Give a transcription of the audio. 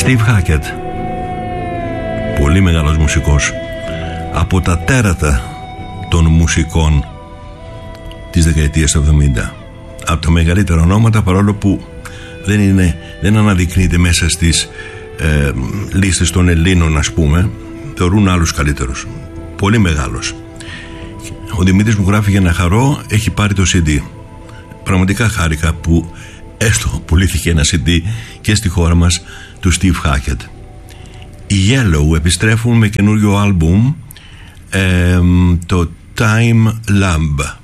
Steve Hackett, πολύ μεγάλος μουσικός, από τα τέρατα των μουσικών της δεκαετίας του 70, από τα μεγαλύτερα ονόματα, παρόλο που δεν αναδεικνύεται μέσα στις λίστες των Ελλήνων, ας πούμε, θεωρούν άλλους καλύτερους. Πολύ μεγάλος. Ο Δημήτρης μου γράφει: για να χαρώ, έχει πάρει το CD. Πραγματικά χάρηκα που έστω πουλήθηκε ένα CD και στη χώρα μας του Steve Hackett. Οι Yellow επιστρέφουν με καινούριο άλμπουμ, το Time Lamb.